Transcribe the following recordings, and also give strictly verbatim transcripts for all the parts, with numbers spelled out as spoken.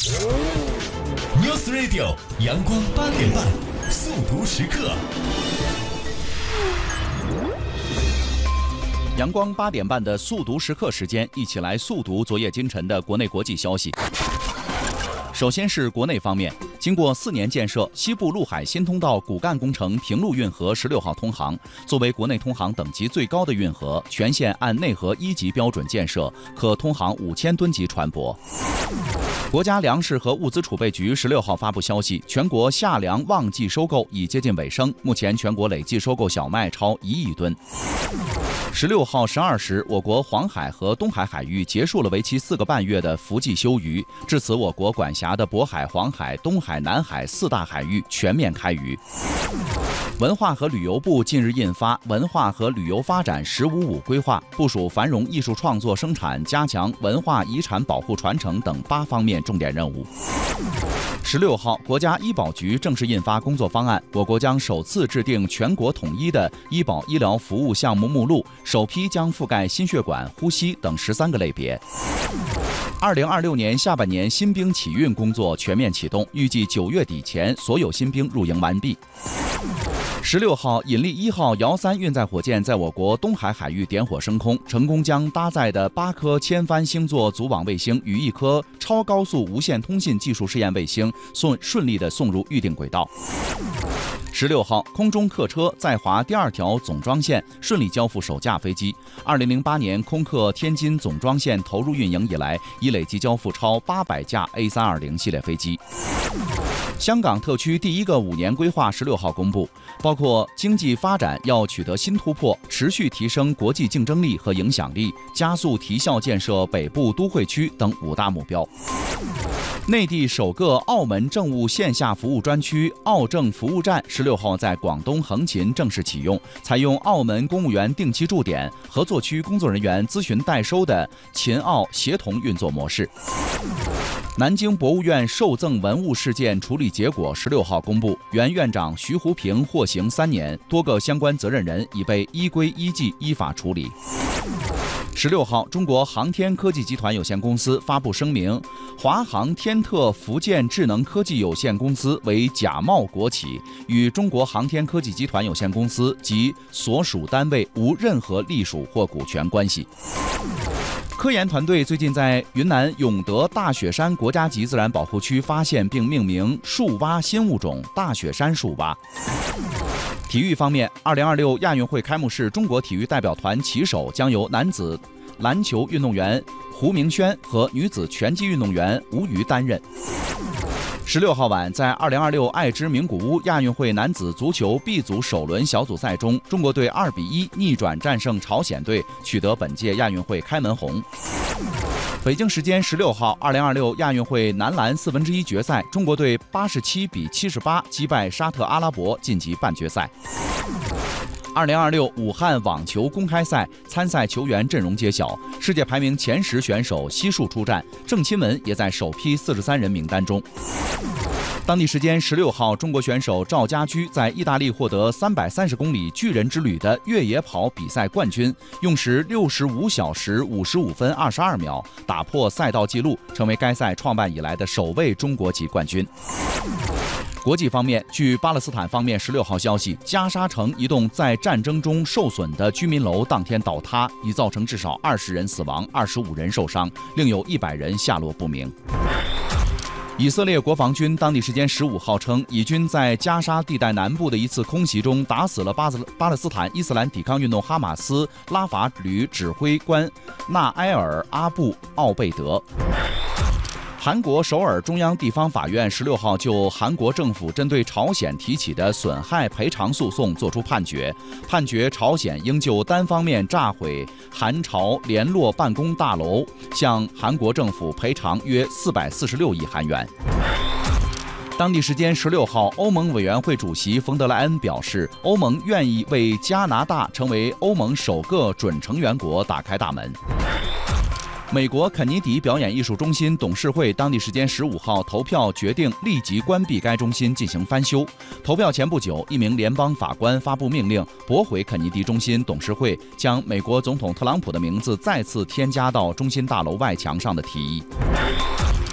News Radio 阳光八点半速读时刻。 阳光八点半的速读时刻时间，一起来速读昨夜今晨的国内国际消息。首先是国内方面，经过四年建设，西部陆海新通道骨干工程平陆运河十六号通航。作为国内通航等级最高的运河，全线按内河一级标准建设，可通航五千吨级船舶。国家粮食和物资储备局十六号发布消息，全国夏粮旺季收购已接近尾声，目前全国累计收购小麦超一亿吨。十六号十二时，我国黄海和东海海域结束了为期四个半月的伏季休渔，至此，我国管辖的渤海、黄海、东海、南海四大海域全面开渔。文化和旅游部近日印发《文化和旅游发展“十五五”规划》，部署繁荣艺术创作生产、加强文化遗产保护传承等八方面重点任务。十六号，国家医保局正式印发工作方案，我国将首次制定全国统一的医保医疗服务项目目录，首批将覆盖心血管、呼吸等十三个类别。二零二六年下半年新兵启运工作全面启动，预计九月底前所有新兵入营完毕。十六号，引力一号遥三运载火箭在我国东海海域点火升空，成功将搭载的八颗千帆星座组网卫星与一颗超高速无线通信技术试验卫星送顺利地送入预定轨道。十六号，空中客车在华第二条总装线顺利交付首架飞机。二零零八年空客天津总装线投入运营以来，已累计交付超八百架 A 三二零系列飞机。香港特区第一个五年规划十六号公布，包括经济发展要取得新突破，持续提升国际竞争力和影响力，加速提效建设北部都会区等五大目标。内地首个澳门政务线下服务专区澳政服务站十六号在广东横琴正式启用，采用澳门公务员定期驻点、合作区工作人员咨询代收的秦澳协同运作模式。南京博物院受赠文物事件处理结果十六号公布，原院长徐湖平获刑三年，多个相关责任人已被依规依纪依法处理。十六号，中国航天科技集团有限公司发布声明，华航天特福建智能科技有限公司为假冒国企，与中国航天科技集团有限公司及所属单位无任何隶属或股权关系。科研团队最近在云南永德大雪山国家级自然保护区发现并命名树蛙新物种大雪山树蛙。体育方面，二零二六亚运会开幕式，中国体育代表团旗手将由男子篮球运动员胡明轩和女子拳击运动员吴瑜担任。十六号晚，在二零二六爱知名古屋亚运会男子足球 B 组首轮小组赛中，中国队二比一逆转战胜朝鲜队，取得本届亚运会开门红。北京时间十六号，二零二六亚运会男篮四分之一决赛，中国队八十七比七十八击败沙特阿拉伯，晋级半决赛。二零二六武汉网球公开赛参赛球员阵容揭晓，世界排名前十选手悉数出战，郑钦文也在首批四十三人名单中。当地时间十六号，中国选手赵家驹在意大利获得三百三十公里巨人之旅的越野跑比赛冠军，用时六十五小时五十五分二十二秒，打破赛道纪录，成为该赛创办以来的首位中国籍冠军。国际方面，据巴勒斯坦方面十六号消息，加沙城一栋在战争中受损的居民楼当天倒塌，已造成至少二十人死亡，二十五人受伤，另有一百人下落不明。以色列国防军当地时间十五号称，以军在加沙地带南部的一次空袭中打死了巴斯巴勒斯坦伊斯兰抵抗运动哈马斯拉法旅指挥官纳埃尔·阿布·奥贝德。韩国首尔中央地方法院十六号就韩国政府针对朝鲜提起的损害赔偿诉讼作出判决，判决朝鲜应就单方面炸毁韩朝联络办公大楼向韩国政府赔偿约四百四十六亿韩元。当地时间十六号，欧盟委员会主席冯德莱恩表示，欧盟愿意为加拿大成为欧盟首个准成员国打开大门。美国肯尼迪表演艺术中心董事会当地时间十五号投票决定立即关闭该中心进行翻修。投票前不久，一名联邦法官发布命令，驳回肯尼迪中心董事会将美国总统特朗普的名字再次添加到中心大楼外墙上的提议。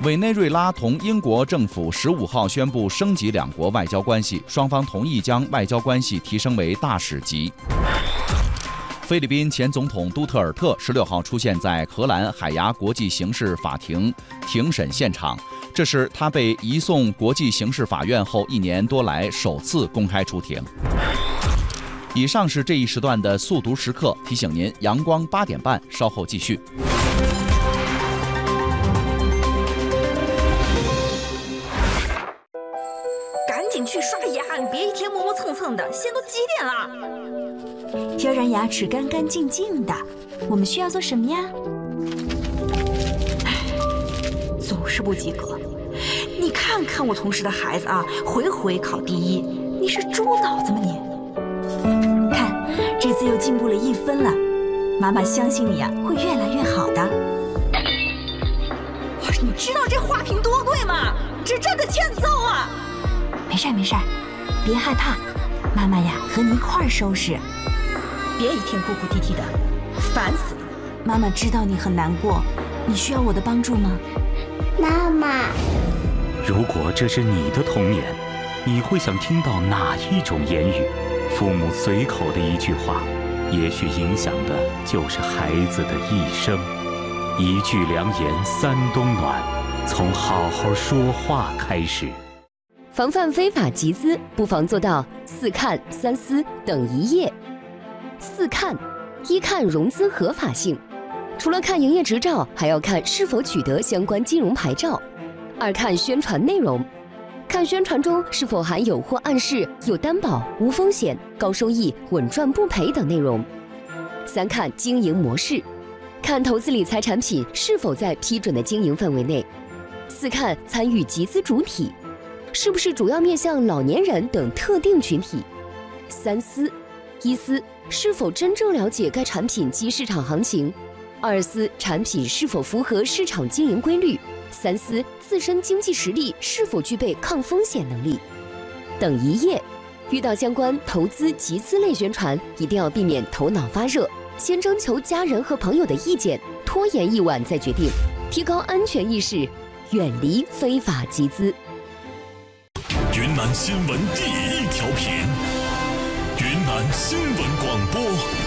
委内瑞拉同英国政府十五号宣布升级两国外交关系，双方同意将外交关系提升为大使级。菲律宾前总统杜特尔特十六号出现在荷兰海牙国际刑事法庭庭审现场，这是他被移送国际刑事法院后一年多来首次公开出庭。以上是这一时段的速读时刻，提醒您阳光八点半稍后继续。 赶紧去刷牙，你别一天磨磨蹭蹭的，现在都几点了？ 要让牙齿干干净净的，我们需要做什么呀？ 总是不及格。你看看我同事的孩子啊，回回考第一，你是猪脑子吗你？ 看，这次又进步了一分了，妈妈相信你呀、啊，会越来越好的。 哇，你知道这花瓶多贵吗？这真的欠揍啊！ 没事没事，别害怕，妈妈呀和你一块儿收拾。 别一天哭哭啼啼的，烦死了！ 妈妈知道你很难过，你需要我的帮助吗？ 妈妈， 如果这是你的童年，你会想听到哪一种言语？父母随口的一句话，也许影响的就是孩子的一生。一句良言三冬暖，从好好说话开始。 防范非法集资，不妨做到四看三思等一页。四看：一看融资合法性，除了看营业执照，还要看是否取得相关金融牌照。二看宣传内容，看宣传中是否含有或暗示有担保、无风险、高收益、稳赚不赔等内容。三看经营模式，看投资理财产品是否在批准的经营范围内。四看参与集资主体，是不是主要面向老年人等特定群体。三思：一思，是否真正了解该产品及市场行情；二思，产品是否符合市场经营规律；三思，自身经济实力是否具备抗风险能力。等一页，遇到相关投资集资类宣传，一定要避免头脑发热，先征求家人和朋友的意见，拖延一晚再决定，提高安全意识，远离非法集资。 云南新闻第一调频，云南新闻广播。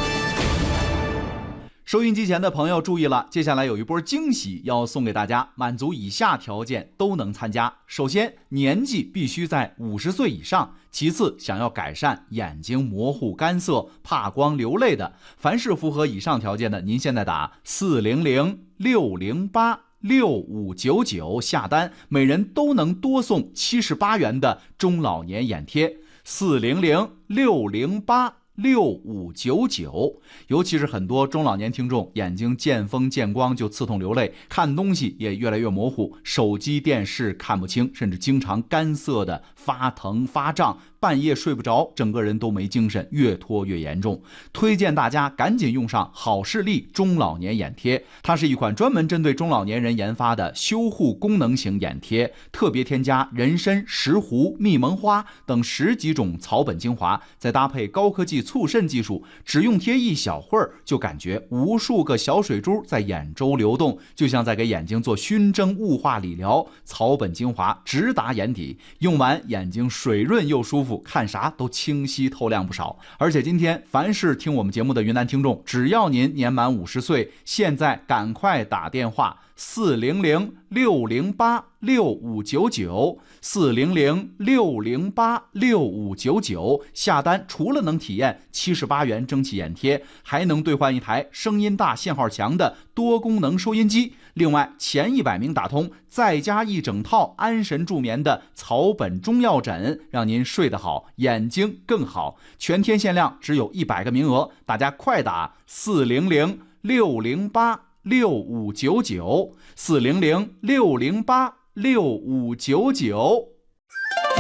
收音机前的朋友注意了，接下来有一波惊喜要送给大家，满足以下条件都能参加。首先，年纪必须在五十岁以上；其次，想要改善眼睛模糊、干涩、怕光、流泪的，凡是符合以上条件的，您现在打四零零六零八六五九九下单，每人都能多送七十八元的中老年眼贴。四零零六零八六五九九，尤其是很多中老年听众，眼睛见风见光就刺痛流泪，看东西也越来越模糊，手机电视看不清，甚至经常干涩的发疼发胀，半夜睡不着，整个人都没精神，越拖越严重。推荐大家赶紧用上好视力中老年眼贴，它是一款专门针对中老年人研发的修护功能型眼贴，特别添加人参、石斛、蜜蒙花等十几种草本精华，再搭配高科技促渗技术，只用贴一小会儿，就感觉无数个小水珠在眼周流动，就像在给眼睛做熏蒸雾化理疗。草本精华直达眼底，用完眼睛水润又舒服，看啥都清晰透亮不少。而且今天凡是听我们节目的云南听众，只要您年满五十岁，现在赶快打电话四零零六零八六五九九，四零零六零八六五九九下单，除了能体验七十八元蒸汽眼贴，还能兑换一台声音大、信号强的多功能收音机。另外，前一百名打通，再加一整套安神助眠的草本中药枕，让您睡得好，眼睛更好。全天限量，只有一百个名额，大家快打四零零六零八六五九九，四零零六零八六五九九。